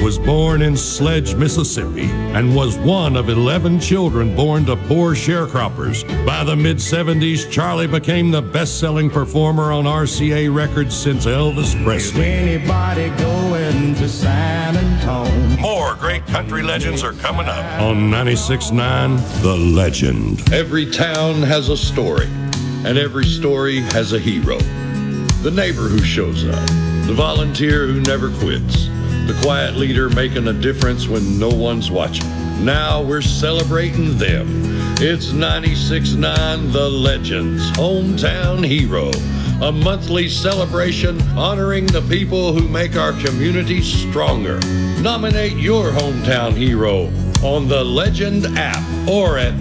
was born in Sledge, Mississippi, and was one of 11 children born to poor sharecroppers. By the mid-70s, Charlie became the best-selling performer on RCA Records since Elvis Presley. Anybody going to San Antonio? More great country legends are coming up on 96.9 The Legend. Every town has a story, and every story has a hero. The neighbor who shows up, the volunteer who never quits, the quiet leader making a difference when no one's watching. Now we're celebrating them. It's 96.9 The Legends, Hometown Hero, a monthly celebration honoring the people who make our community stronger. Nominate your hometown hero on the Legend app or at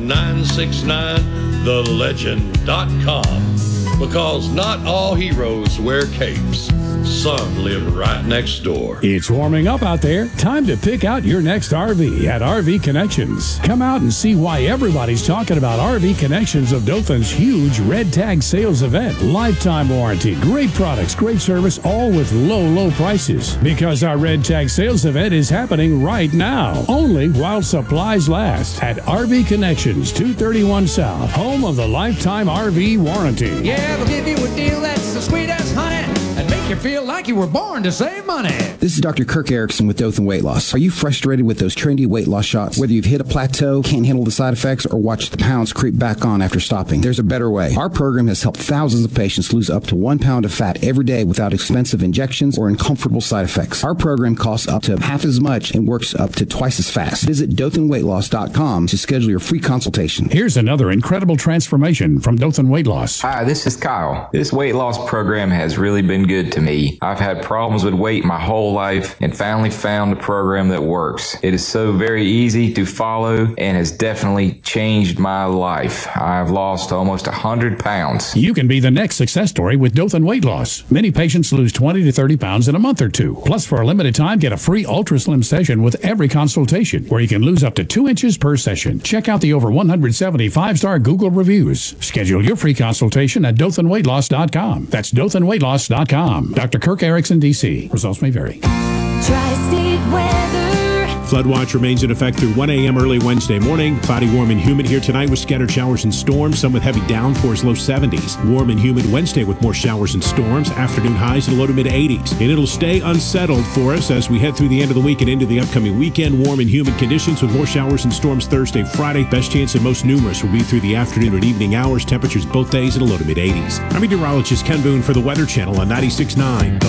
969thelegend.com. Because not all heroes wear capes. Some live right next door. It's warming up out there. Time to pick out your next RV at RV Connections. Come out and see why everybody's talking about RV Connections of Dothan's huge Red Tag sales event. Lifetime warranty, great products, great service, all with low prices. Because our Red Tag sales event is happening right now, only while supplies last, at RV Connections, 231 South, home of the Lifetime RV warranty. Yeah, they'll give you a deal that's the sweet as honey and make you feel like you were born to save money. This is Dr. Kirk Erickson with Dothan Weight Loss. Are you frustrated with those trendy weight loss shots? Whether you've hit a plateau, can't handle the side effects, or watch the pounds creep back on after stopping, there's a better way. Our program has helped thousands of patients lose up to 1 pound of fat every day without expensive injections or uncomfortable side effects. Our program costs up to half as much and works up to twice as fast. Visit DothanWeightLoss.com to schedule your free consultation. Here's another incredible transformation from Dothan Weight Loss. Hi, this is Kyle. This weight loss program has really been good to me. I've had problems with weight my whole life and finally found a program that works. It is so very easy to follow and has definitely changed my life. I've lost almost 100 pounds. You can be the next success story with Dothan Weight Loss. Many patients lose 20 to 30 pounds in a month or two. Plus, for a limited time, get a free Ultra Slim session with every consultation, where you can lose up to 2 inches per session. Check out the over 170 5-star Google reviews. Schedule your free consultation at DothanWeightLoss.com. That's DothanWeightLoss.com. Dr. Kirk Erickson, D.C. Results may vary. Tri-State weather. Flood watch remains in effect through 1 a.m. early Wednesday morning. Cloudy, warm, and humid here tonight with scattered showers and storms, some with heavy downpours, low 70s. Warm and humid Wednesday with more showers and storms. Afternoon highs in the low to mid 80s. And it'll stay unsettled for us as we head through the end of the week and into the upcoming weekend. Warm and humid conditions with more showers and storms Thursday, Friday. Best chance and most numerous will be through the afternoon and evening hours. Temperatures both days in the low to mid 80s. I'm meteorologist Ken Boone for the Weather Channel on 96.9.